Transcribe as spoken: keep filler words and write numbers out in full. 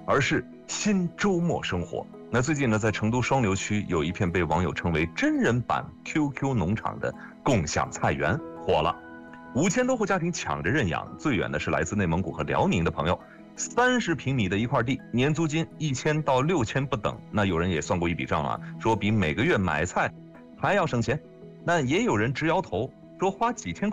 而是新周末生活。那最近呢，在成都双流区有一片被网友称为真人版 Q Q 农场的共享菜园火了，五千多户家庭抢着认养，最远的是来自内蒙古和辽宁的朋友。三十平米的一块地，年租金一千到六千不等。那有人也算过一笔账啊，说比每个月买菜还要省钱。但也有人直摇头，说花几千块